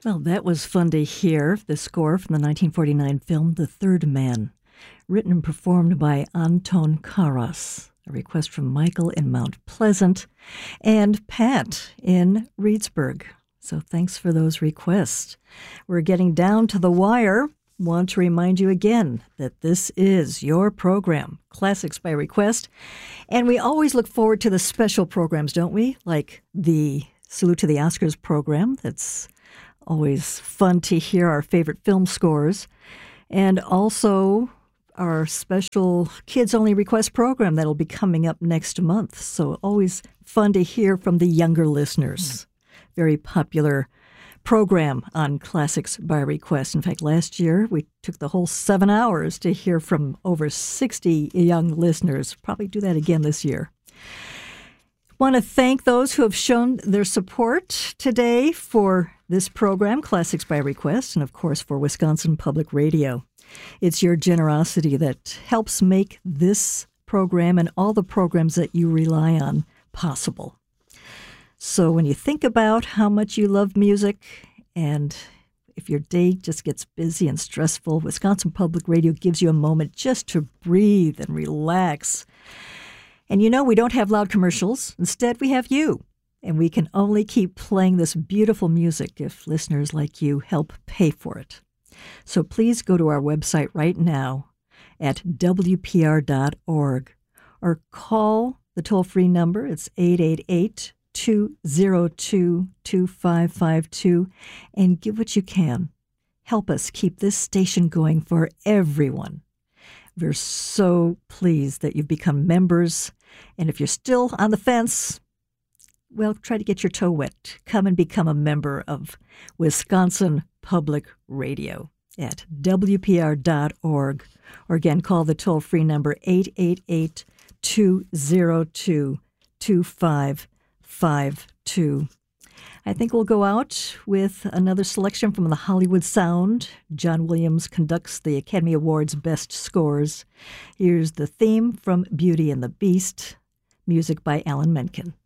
Well, that was fun to hear. The score from the 1949 film The Third Man, written and performed by Anton Karas. A request from Michael in Mount Pleasant and Pat in Reedsburg. So thanks for those requests. We're getting down to the wire. Want to remind you again that this is your program, Classics by Request. And we always look forward to the special programs, don't we? Like the Salute to the Oscars program. That's always fun to hear our favorite film scores. And also our special kids-only request program that'll be coming up next month. So always fun to hear from the younger listeners. Very popular program on Classics by Request. In fact, last year we took the whole 7 hours to hear from over 60 young listeners. Probably do that again this year. Want to thank those who have shown their support today for this program, Classics by Request, and of course for Wisconsin Public Radio. It's your generosity that helps make this program and all the programs that you rely on possible. So when you think about how much you love music, and if your day just gets busy and stressful, Wisconsin Public Radio gives you a moment just to breathe and relax. And you know, we don't have loud commercials. Instead, we have you. And we can only keep playing this beautiful music if listeners like you help pay for it. So please go to our website right now at WPR.org or call the toll-free number. It's 888-202-2552 and give what you can. Help us keep this station going for everyone. We're so pleased that you've become members. And if you're still on the fence, well, try to get your toe wet. Come and become a member of Wisconsin Public Radio at WPR.org. Or again, call the toll-free number 888-202-2552. I think we'll go out with another selection from the Hollywood Sound. John Williams conducts the Academy Awards Best Scores. Here's the theme from Beauty and the Beast, music by Alan Menken.